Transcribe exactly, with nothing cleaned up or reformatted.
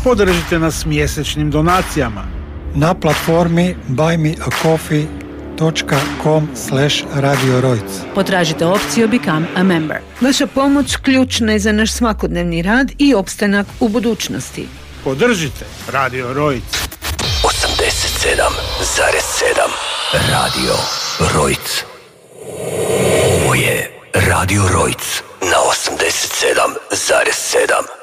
Podržite nas mjesečnim donacijama na platformi buymeacoffee dot com slash radio rojc. Potražite opciju Become a Member. Vaša pomoć ključna je za naš svakodnevni rad i opstanak u budućnosti. Podržite Radio Rojc. osamdeset sedam zarez sedam Radio Rojc. Ovo je Radio Rojc na osamdeset sedam zarez sedam.